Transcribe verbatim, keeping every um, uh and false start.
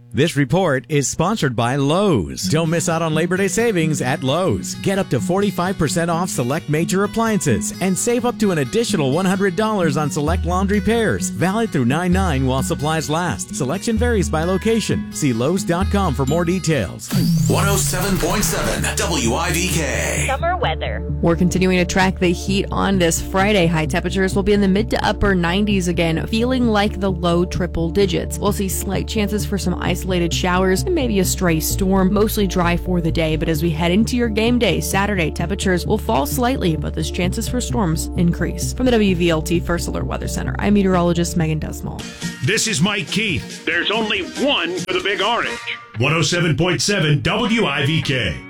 This report is sponsored by Lowe's. Don't miss out on Labor Day savings at Lowe's. Get up to forty-five percent off select major appliances and save up to an additional one hundred dollars on select laundry pairs. Valid through nine nine while supplies last. Selection varies by location. See Lowe's dot com for more details. one oh seven point seven W I V K. Summer weather. We're continuing to track the heat on this Friday. High temperatures will be in the mid to upper nineties again, feeling like the low triple digits. We'll see slight chances for some isolated showers and maybe a stray storm. Mostly dry for the day, but as we head into your game day, Saturday, temperatures will fall slightly, but those chances for storms increase. From the W V L T First Alert Weather Center, I'm meteorologist Megan Desmall. This is Mike Keith. There's only one for the Big Orange. one oh seven point seven W I V K.